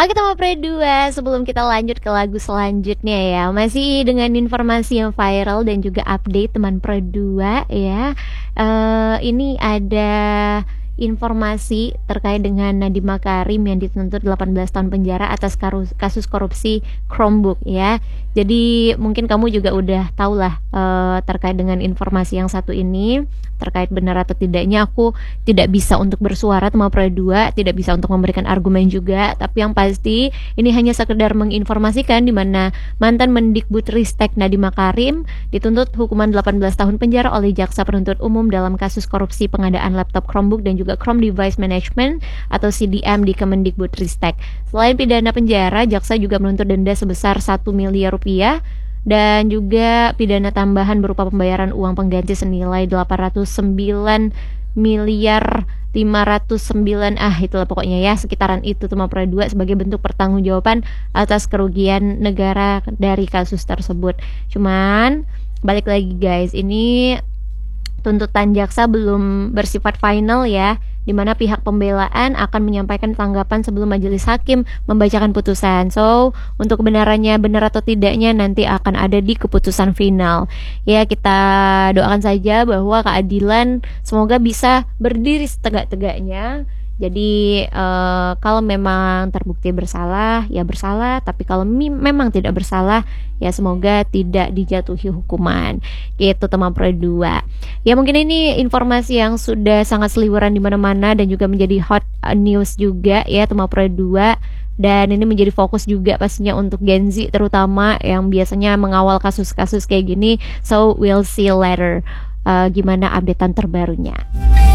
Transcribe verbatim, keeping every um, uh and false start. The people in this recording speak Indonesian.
Oke teman Pro dua, sebelum kita lanjut ke lagu selanjutnya ya, masih dengan informasi yang viral dan juga update teman Pro dua ya. Eh, ini ada informasi terkait dengan Nadiem Makarim yang dituntut delapan belas tahun penjara atas kasus korupsi Chromebook ya. Jadi mungkin kamu juga udah tahu lah uh, terkait dengan informasi yang satu ini, terkait benar atau tidaknya aku tidak bisa untuk bersuara teman Pro dua, tidak bisa untuk memberikan argumen juga, tapi yang pasti ini hanya sekedar menginformasikan di mana mantan Mendikbudristek Nadiem Makarim dituntut hukuman delapan belas tahun penjara oleh jaksa penuntut umum dalam kasus korupsi pengadaan laptop Chromebook dan juga Chrome Device Management atau C D M di Kemendikbudristek. Selain pidana penjara, jaksa juga menuntut denda sebesar satu miliar rupiah dan juga pidana tambahan berupa pembayaran uang pengganti senilai delapan ratus sembilan miliar lima ratus sembilan ah itulah pokoknya ya, sekitaran itu teman Pro dua sebagai bentuk pertanggungjawaban atas kerugian negara dari kasus tersebut. Cuman balik lagi guys, ini tuntutan jaksa belum bersifat final ya, di mana pihak pembelaan akan menyampaikan tanggapan sebelum majelis hakim membacakan putusan. So, untuk kebenarannya benar atau tidaknya nanti akan ada di keputusan final. Ya, kita doakan saja bahwa keadilan semoga bisa berdiri setegak-tegaknya. Jadi uh, kalau memang terbukti bersalah ya bersalah, tapi kalau memang tidak bersalah ya semoga tidak dijatuhi hukuman. Gitu teman Pro dua. Ya mungkin ini informasi yang sudah sangat seliweran di mana-mana dan juga menjadi hot news juga ya teman Pro dua. Dan ini menjadi fokus juga pastinya untuk Gen Z terutama yang biasanya mengawal kasus-kasus kayak gini. So we'll see later uh, gimana updatean terbarunya.